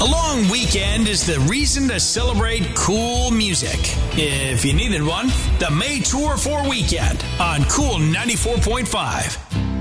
A long weekend is the reason to celebrate cool music. If you needed one, the May Tour 4 weekend on Cool 94.5.